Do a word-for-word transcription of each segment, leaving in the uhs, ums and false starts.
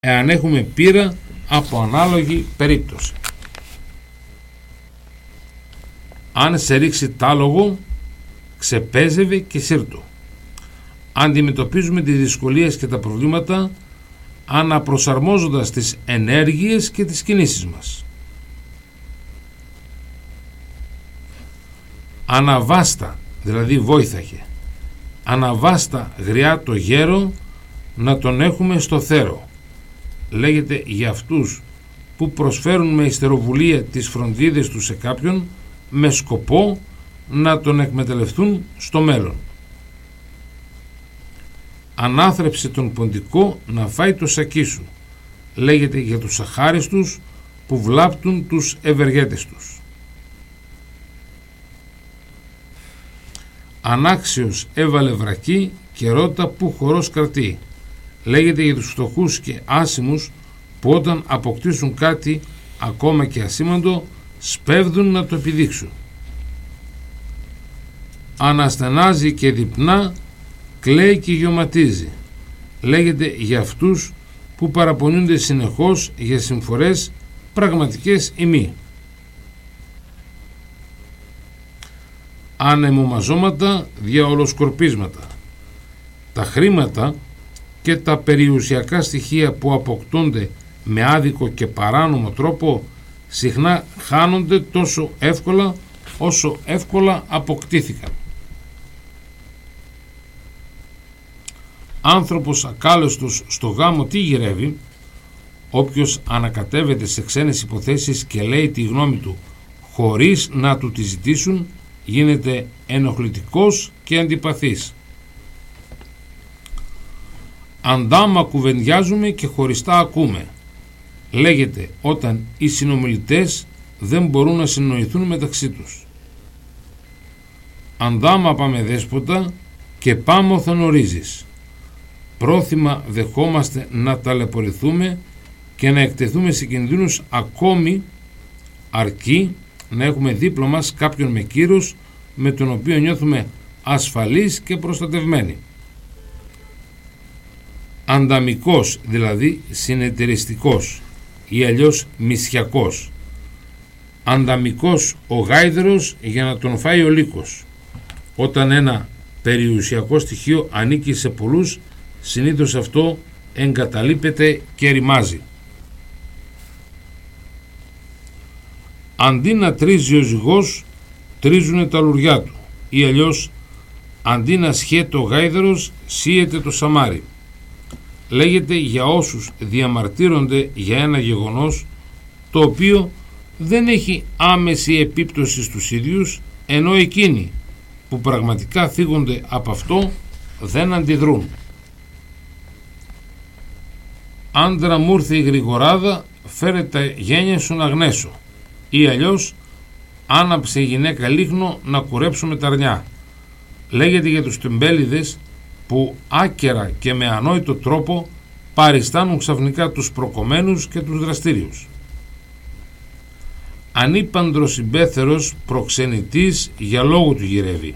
εάν έχουμε πείρα από ανάλογη περίπτωση. Αν σε ρίξει τάλογο, ξεπέζευε και σύρτο. Αντιμετωπίζουμε τις δυσκολίες και τα προβλήματα αναπροσαρμόζοντας τις ενέργειες και τις κινήσεις μας. Αναβάστα, δηλαδή βόηθαχε, αναβάστα γριά το γέρο, να τον έχουμε στο θέρο. Λέγεται για αυτούς που προσφέρουν με ιστεροβουλία τις φροντίδες τους σε κάποιον με σκοπό να τον εκμεταλλευτούν στο μέλλον. Ανάθρεψε τον ποντικό να φάει το σακί σου. Λέγεται για τους αχάριστους που βλάπτουν τους ευεργέτες τους. Ανάξιος έβαλε βρακή και ρώτα που χορός κρατεί. Λέγεται για τους φτωχούς και άσημους που όταν αποκτήσουν κάτι ακόμα και ασήμαντο σπέβδουν να το επιδείξουν. Αναστενάζει και διπνά, κλαίει και γιωματίζει. Λέγεται για αυτούς που παραπονιούνται συνεχώς για συμφορές πραγματικές ή μη. Ανεμομαζώματα, διαολοσκορπίσματα. Τα χρήματα και τα περιουσιακά στοιχεία που αποκτούνται με άδικο και παράνομο τρόπο συχνά χάνονται τόσο εύκολα όσο εύκολα αποκτήθηκαν. Άνθρωπος ακάλεστος στο γάμο τι γυρεύει? Όποιος ανακατεύεται σε ξένες υποθέσεις και λέει τη γνώμη του χωρίς να του τη ζητήσουν, γίνεται ενοχλητικός και αντιπαθής. Αντάμα κουβεντιάζουμε και χωριστά ακούμε. Λέγεται όταν οι συνομιλητές δεν μπορούν να συνοηθούν μεταξύ τους. Αντάμα πάμε δέσποτα και πάμε οθονορίζεις. Πρόθυμα δεχόμαστε να ταλαιπωρηθούμε και να εκτεθούμε σε κινδύνους ακόμη αρκεί να έχουμε δίπλα μας κάποιον με κύρος με τον οποίο νιώθουμε ασφαλείς και προστατευμένοι. Ανταμικός, δηλαδή συνεταιριστικός ή αλλιώς μισιακός. Ανταμικός ο γάιδρος για να τον φάει ο λύκος. Όταν ένα περιουσιακό στοιχείο ανήκει σε πολλούς, συνήθως αυτό εγκαταλείπεται και ρημάζει. Αντί να τρίζει ο ζυγός, τρίζουνε τα λουριά του, ή αλλιώς αντί να σχέται ο γάιδρος, σύεται το σαμάρι. Λέγεται για όσους διαμαρτύρονται για ένα γεγονός το οποίο δεν έχει άμεση επίπτωση στους ίδιους, ενώ εκείνοι που πραγματικά θίγονται από αυτό δεν αντιδρούν. Άντρα μου ήρθε η γρηγοράδα, φέρε τα γένια σου να γνέσω, ή αλλιώς άναψε η γυναίκα λίχνο να κουρέψουμε τα αρνιά. Λέγεται για τους τεμπέληδες που άκερα και με ανόητο τρόπο παριστάνουν ξαφνικά τους προκομμένους και τους δραστήριους. Ανήπαντρος συμπέθερος προξενητής για λόγο του γυρεύει,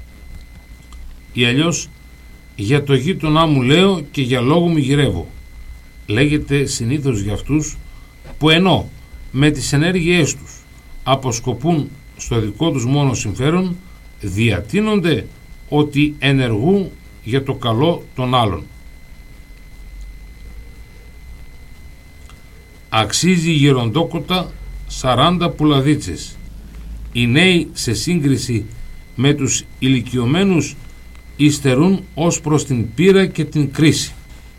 ή αλλιώς για το γείτονά μου λέω και για λόγο μου γυρεύω. Λέγεται συνήθως για αυτούς που ενώ με τις ενέργειές τους αποσκοπούν στο δικό τους μόνο συμφέρον, διατείνονται ότι ενεργούν για το καλό των άλλων. Αξίζει γεροντόκοτα σαράντα πουλαδίτσες. Οι νέοι σε σύγκριση με τους ηλικιωμένους υστερούν ως προς την πείρα και την κρίση.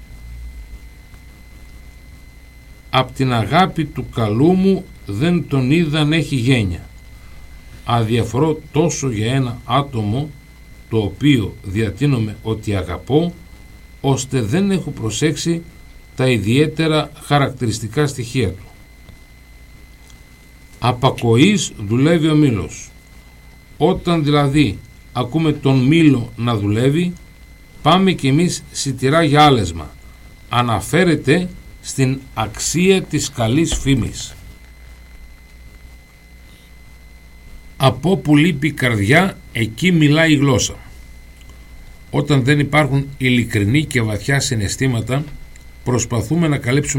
Απ' την αγάπη του καλού μου δεν τον είδαν έχει γένια. Αδιαφορώ τόσο για ένα άτομο το οποίο διατείνομαι ότι αγαπώ, ώστε δεν έχω προσέξει τα ιδιαίτερα χαρακτηριστικά στοιχεία του. Απακοής δουλεύει ο μήλος. Όταν δηλαδή ακούμε τον μήλο να δουλεύει, πάμε κι εμείς σιτηρά για άλεσμα. Αναφέρεται στην αξία της καλής φήμης. Από που λείπει η καρδιά, εκεί μιλάει η γλώσσα. Όταν δεν υπάρχουν ειλικρινή και βαθιά συναισθήματα, προσπαθούμε να καλύψουμε